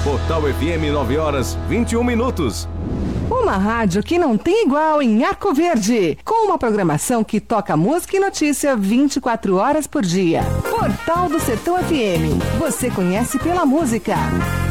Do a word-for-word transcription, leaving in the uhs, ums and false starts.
Portal F M, nove horas, vinte e um minutos. Uma rádio que não tem igual em Arco Verde, com uma programação que toca música e notícia vinte e quatro horas por dia. Portal do Sertão F M, você conhece pela música.